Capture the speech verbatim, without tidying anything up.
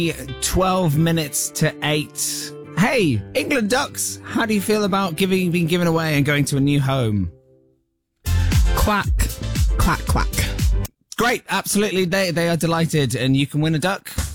twelve minutes to eight. Hey, England Ducks, how do you feel about giving being given away and going to a new home? Quack, quack, quack. Great, absolutely. They they are delighted, and you can win a duck.